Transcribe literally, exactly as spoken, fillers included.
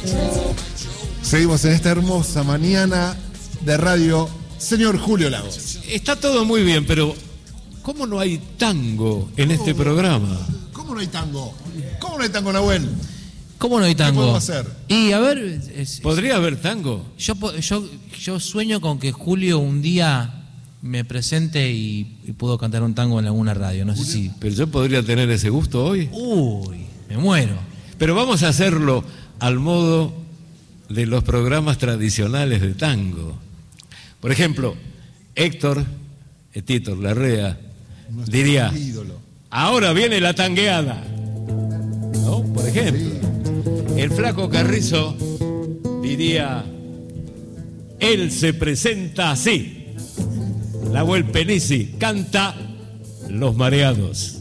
Seguimos en esta hermosa mañana de radio. Señor Julio Lagos. Está todo muy bien, pero ¿cómo no hay tango en ¿Cómo? este programa? ¿Cómo no hay tango? ¿Cómo no hay tango, Nahuel? ¿Cómo no hay tango? ¿Qué podemos hacer? Y a ver, es- ¿Podría haber tango? yo, po- yo, yo sueño con que Julio un día me presente y, y puedo cantar un tango en alguna radio. No sé si. Pero yo podría tener ese gusto hoy. Uy, me muero. Pero vamos a hacerlo al modo de los programas tradicionales de tango. Por ejemplo, Héctor, Héctor Larrea, Nuestro diría, ídolo. ahora viene la tangueada. ¿No? Por ejemplo. El Flaco Carrizo diría, él se presenta así. Nahuel Penisi canta Los Mareados.